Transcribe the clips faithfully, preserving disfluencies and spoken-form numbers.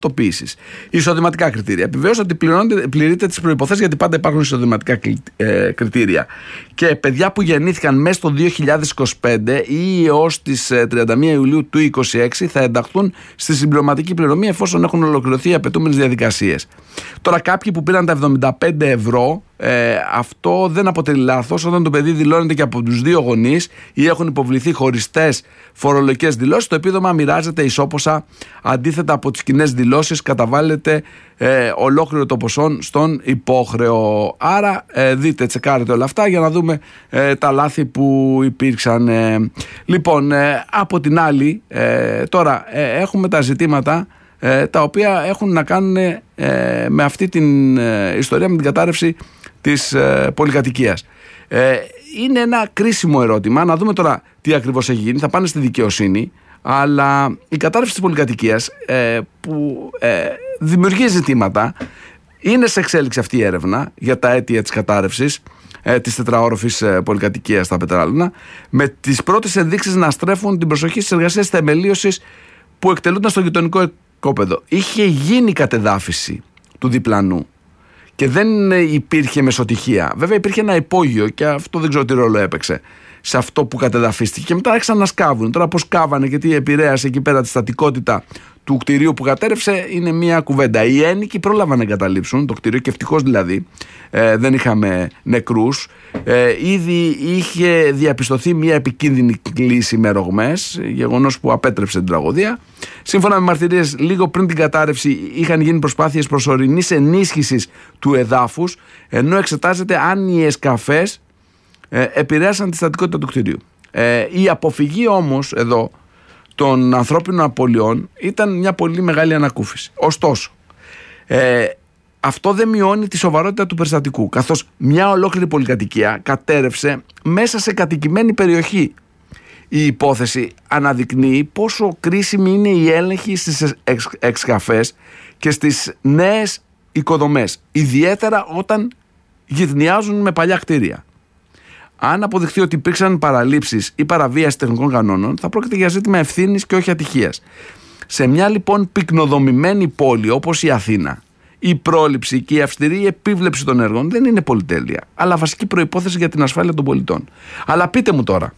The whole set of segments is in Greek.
τοποίησης. Εισοδηματικά κριτήρια. Επιβεβαίωσε ότι πληρείτε τις προϋποθέσεις, γιατί πάντα υπάρχουν εισοδηματικά κριτήρια. Και παιδιά που γεννήθηκαν μέσα στο δύο χιλιάδες είκοσι πέντε ή έως τις τριάντα μία Ιουλίου του είκοσι έξι θα ενταχθούν στη συμπληρωματική πληρωμή εφόσον έχουν ολοκληρωθεί οι απαιτούμενες διαδικασίες. Τώρα, κάποιοι που πήραν τα εβδομήντα πέντε ευρώ, ε, αυτό δεν αποτελεί λάθος όταν το παιδί δηλώνεται και από τους δύο γονείς ή έχουν υποβληθεί χωριστές φορολογικές δηλώσεις. Το επίδομα μοιράζεται ισόποσα, αντίθετα από τις κοινές δηλώσεις καταβάλλεται ε, ολόκληρο το ποσό στον υπόχρεο. Άρα ε, δείτε, τσεκάρετε όλα αυτά για να δούμε ε, τα λάθη που υπήρξαν. Ε. Λοιπόν, ε, από την άλλη, ε, τώρα ε, έχουμε τα ζητήματα ε, τα οποία έχουν να κάνουν ε, με αυτή την ε, ιστορία, με την κατάρρευση της ε, πολυκατοικίας. Ε, είναι ένα κρίσιμο ερώτημα. Να δούμε τώρα τι ακριβώς έχει γίνει. Θα πάνε στη δικαιοσύνη. Αλλά η κατάρρευση της πολυκατοικίας ε, που ε, δημιουργεί ζητήματα. Είναι σε εξέλιξη αυτή η έρευνα για τα αίτια της κατάρρευσης ε, της τετραόροφης ε, πολυκατοικίας στα Πετράλωνα, με τις πρώτες ενδείξεις να στρέφουν την προσοχή στις εργασίες θεμελίωσης που εκτελούνταν στο γειτονικό οικόπεδο. Είχε γίνει κατεδάφιση του διπλανού και δεν υπήρχε μεσοτυχία. Βέβαια υπήρχε ένα υπόγειο και αυτό δεν ξέρω τι ρόλο έπαιξε σε αυτό που κατεδαφίστηκε. Και μετά άρχισαν να σκάβουν. Τώρα πώς σκάβανε και τι επηρέασε εκεί πέρα τη στατικότητα του κτηρίου που κατέρευσε είναι μια κουβέντα. Οι ένοικοι πρόλαβαν να εγκαταλείψουν το κτηρίο και ευτυχώς δηλαδή ε, δεν είχαμε νεκρούς. Ε, ήδη είχε διαπιστωθεί μια επικίνδυνη κλίση με ρογμές, γεγονός που απέτρεψε την τραγωδία. Σύμφωνα με μαρτυρίες, λίγο πριν την κατάρρευση είχαν γίνει προσπάθειες προσωρινής ενίσχυσης του εδάφους, ενώ εξετάζεται αν οι εσκαφές ε, επηρέασαν τη στατικότητα του κτηρίου. Ε, η αποφυγή όμως εδώ των ανθρώπινων απολειών ήταν μια πολύ μεγάλη ανακούφιση. Ωστόσο, ε, αυτό δεν μειώνει τη σοβαρότητα του περιστατικού, καθώς μια ολόκληρη πολυκατοικία κατέρευσε μέσα σε κατοικημένη περιοχή. Η υπόθεση αναδεικνύει πόσο κρίσιμη είναι η έλεγχη στις εξκαφές και στις νέες οικοδομές, ιδιαίτερα όταν γυρνιάζουν με παλιά κτίρια. Αν αποδειχθεί ότι υπήρξαν παραλήψεις ή παραβίαση τεχνικών κανόνων, θα πρόκειται για ζήτημα ευθύνης και όχι ατυχίας. Σε μια λοιπόν πυκνοδομημένη πόλη όπως η Αθήνα, η πρόληψη και η αυστηρή επίβλεψη των έργων δεν είναι πολυτέλεια, αλλά βασική προϋπόθεση για την ασφάλεια των πολιτών. Αλλά πείτε μου τώρα,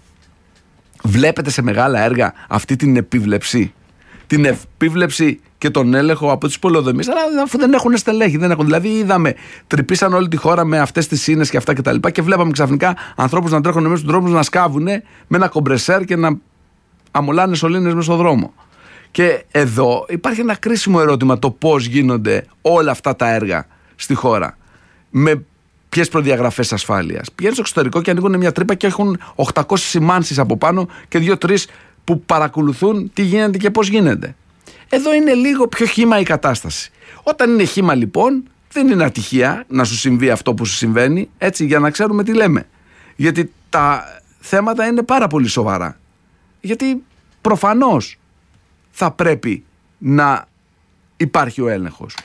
βλέπετε σε μεγάλα έργα αυτή την επίβλεψη, την επίβλεψη και τον έλεγχο από τις πολεοδομίες, αλλά αφού δεν έχουν στελέχη, δεν έχουν. Δηλαδή, είδαμε, τρυπήσαν όλη τη χώρα με αυτές τις σύνες και αυτά κτλ. Και, και βλέπαμε ξαφνικά ανθρώπους να τρέχουν μέσα στους δρόμους, να σκάβουν με ένα κομπρεσέρ και να αμολάνε σωλήνες μέσα στον δρόμο. Και εδώ υπάρχει ένα κρίσιμο ερώτημα, το πώς γίνονται όλα αυτά τα έργα στη χώρα. Με ποιες προδιαγραφές ασφάλειας. Πηγαίνουν στο εξωτερικό και ανοίγουν μια τρύπα και έχουν οκτακόσιες σημάνσεις από πάνω και δύο-τρεις που παρακολουθούν τι γίνεται και πώς γίνεται. Εδώ είναι λίγο πιο χύμα η κατάσταση. Όταν είναι χύμα λοιπόν, δεν είναι ατυχία να σου συμβεί αυτό που σου συμβαίνει, έτσι, για να ξέρουμε τι λέμε. Γιατί τα θέματα είναι πάρα πολύ σοβαρά. Γιατί προφανώς θα πρέπει να υπάρχει ο έλεγχος.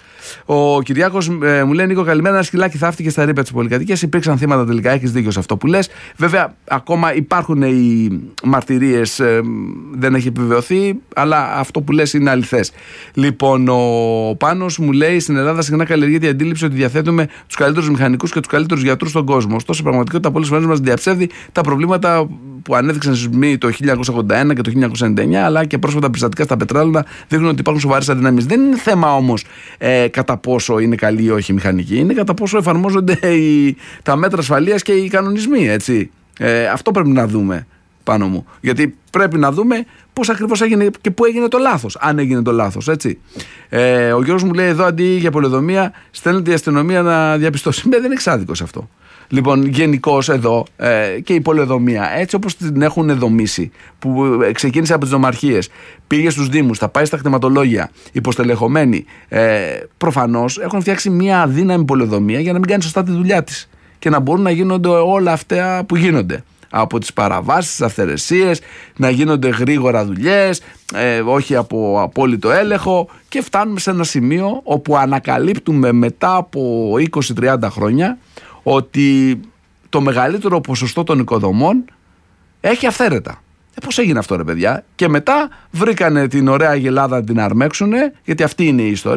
Ο Κυριάκος ε, μου λέει: Νίκο, καλημέρα. Ένα σκυλάκι θαύτηκε στα ρήπια της πολυκατοικίας. Υπήρξαν θύματα τελικά. Έχεις δίκιο σε αυτό που λες. Βέβαια, ακόμα υπάρχουν οι μαρτυρίες, ε, δεν έχει επιβεβαιωθεί, αλλά αυτό που λες είναι αληθές. Λοιπόν, ο Πάνος μου λέει: Στην Ελλάδα συχνά καλλιεργείται η αντίληψη ότι διαθέτουμε τους καλύτερους μηχανικούς και τους καλύτερους γιατρούς στον κόσμο. Ωστόσο, η πραγματικότητα πολλές φορές μας διαψεύδει τα προβλήματα που ανέδειξαν σεισμοί το χίλια εννιακόσια ογδόντα ένα και το χίλια εννιακόσια ενενήντα εννιά, αλλά και πρόσφατα περιστατικά στα Πετράλωνα δείχνουν ότι υπάρχουν σοβαρές αδυναμίες. Δεν είναι θέμα όμως ε, κατά πόσο είναι καλή ή όχι η μηχανική, είναι κατά πόσο εφαρμόζονται οι, τα μέτρα ασφαλείας και οι κανονισμοί, έτσι. Ε, αυτό πρέπει να δούμε, πάνω μου. Γιατί πρέπει να δούμε πώς ακριβώς έγινε και πού έγινε το λάθος, αν έγινε το λάθος, έτσι. Ε, ο Γιώργος μου λέει: Εδώ αντί για πολεοδομία, στέλνεται η αστυνομία να διαπιστώσει. Δεν είναι εξάδικος αυτό. Λοιπόν, γενικώς εδώ ε, και η πολεοδομία, έτσι όπως την έχουν δομήσει, που ξεκίνησε από τις νομαρχίες, πήγε στους δήμους, θα πάει στα κτηματολόγια, υποστελεχωμένη, ε, προφανώς έχουν φτιάξει μια αδύναμη πολεοδομία για να μην κάνει σωστά τη δουλειά της και να μπορούν να γίνονται όλα αυτά που γίνονται. Από τις παραβάσεις, τις αυθαιρεσίες, να γίνονται γρήγορα δουλειές, ε, όχι από απόλυτο έλεγχο, και φτάνουμε σε ένα σημείο όπου ανακαλύπτουμε μετά από είκοσι με τριάντα χρόνια ότι το μεγαλύτερο ποσοστό των οικοδομών έχει αυθαίρετα. Ε, πώς έγινε αυτό, ρε παιδιά? Και μετά βρήκανε την ωραία Αγελάδα να την αρμέξουνε, γιατί αυτή είναι η ιστορία.